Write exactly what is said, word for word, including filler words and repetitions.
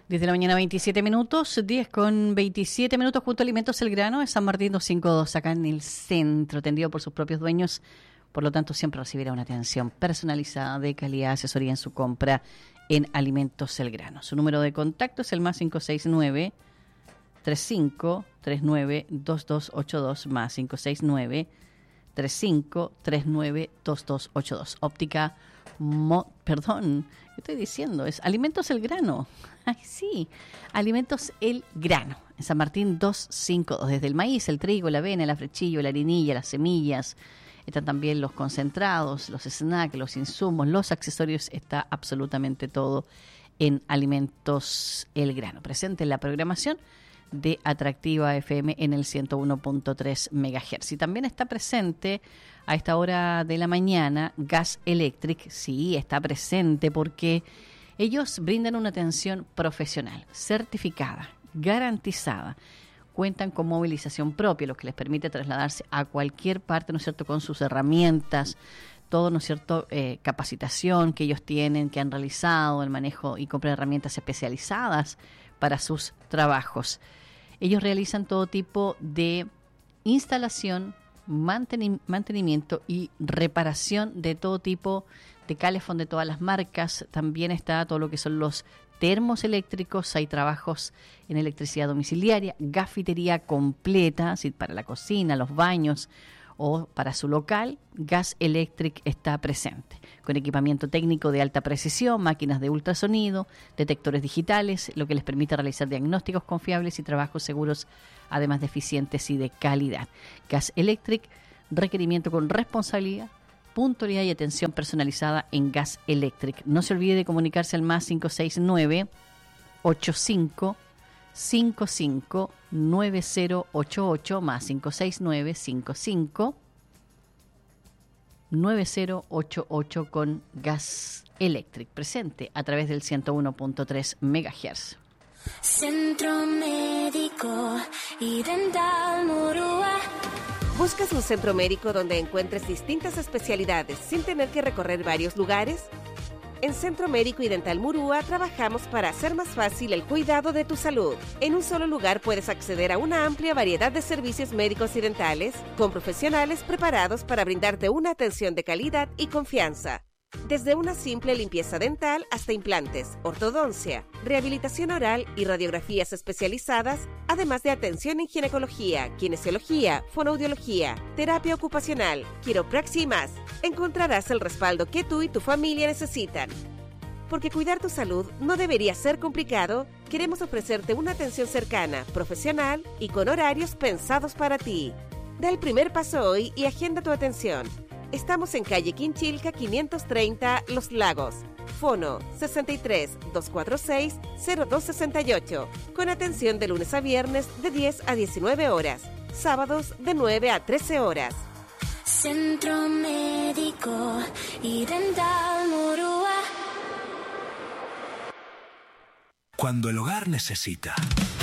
Desde la mañana veintisiete minutos, diez con veintisiete minutos, junto a Alimentos El Grano, de San Martín doscientos cincuenta y dos, acá en el centro, atendido por sus propios dueños. Por lo tanto, siempre recibirá una atención personalizada de calidad, asesoría en su compra en Alimentos El Grano. Su número de contacto es el más cinco seis nueve, tres cinco tres nueve, dos dos ocho dos, más cinco seis nueve, tres cinco tres nueve, dos dos ocho dos. Óptica, Mo, perdón, ¿qué estoy diciendo? Es Alimentos El Grano. Ay, sí, Alimentos El Grano. En San Martín doscientos cincuenta y dos. Desde el maíz, el trigo, la avena, el afrechillo, la harinilla, las semillas. Están también los concentrados, los snacks, los insumos, los accesorios. Está absolutamente todo en Alimentos El Grano. Presente en la programación de Atractiva F M en el ciento uno punto tres megahertz. Y también está presente a esta hora de la mañana Gas Electric. Sí, está presente porque ellos brindan una atención profesional, certificada, garantizada. Cuentan con movilización propia, lo que les permite trasladarse a cualquier parte, ¿no es cierto?, con sus herramientas, todo, ¿no es cierto?, eh, capacitación que ellos tienen, que han realizado, el manejo y compra de herramientas especializadas para sus trabajos. Ellos realizan todo tipo de instalación, manteni- mantenimiento y reparación de todo tipo de calefón de todas las marcas. También está todo lo que son los termos eléctricos, hay trabajos en electricidad domiciliaria, gafitería completa, ¿sí?, para la cocina, los baños o para su local. Gas Electric está presente, con equipamiento técnico de alta precisión, máquinas de ultrasonido, detectores digitales, lo que les permite realizar diagnósticos confiables y trabajos seguros, además de eficientes y de calidad. Gas Electric, requerimiento con responsabilidad, puntualidad y atención personalizada en Gas Electric. No se olvide de comunicarse al más cinco seis nueve, ocho cinco cinco cinco, nueve cero ocho ocho, más cinco seis nueve, cinco cinco nueve cero ocho ocho con Gas Electric, presente a través del ciento uno punto tres megahertz. Centro Médico y Dental Murúa. ¿Buscas un centro médico donde encuentres distintas especialidades sin tener que recorrer varios lugares? En Centro Médico y Dental Murúa trabajamos para hacer más fácil el cuidado de tu salud. En un solo lugar puedes acceder a una amplia variedad de servicios médicos y dentales con profesionales preparados para brindarte una atención de calidad y confianza. Desde una simple limpieza dental hasta implantes, ortodoncia, rehabilitación oral y radiografías especializadas, además de atención en ginecología, kinesiología, fonoaudiología, terapia ocupacional, quiropraxia y más. Encontrarás el respaldo que tú y tu familia necesitan. Porque cuidar tu salud no debería ser complicado, queremos ofrecerte una atención cercana, profesional y con horarios pensados para ti. Da el primer paso hoy y agenda tu atención. Estamos en calle Quinchilca quinientos treinta, Los Lagos. Fono sesenta y tres, doscientos cuarenta y seis, cero dos sesenta y ocho. Con atención de lunes a viernes de diez a diecinueve horas. Sábados de nueve a trece horas. Centro Médico y Dental Murúa. Cuando el hogar necesita